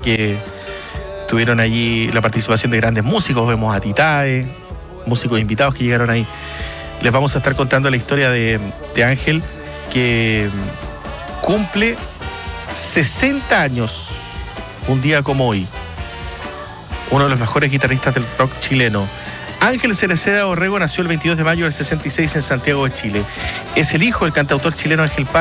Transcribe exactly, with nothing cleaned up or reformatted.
que tuvieron allí la participación de grandes músicos. Vemos a Titae, músicos invitados que llegaron ahí. Les vamos a estar contando la historia de, de Ángel, que cumple sesenta años, un día como hoy. Uno de los mejores guitarristas del rock chileno. Ángel Cereceda Orrego nació el veintidós de mayo del sesenta y seis en Santiago de Chile. Es el hijo del cantautor chileno Ángel Parra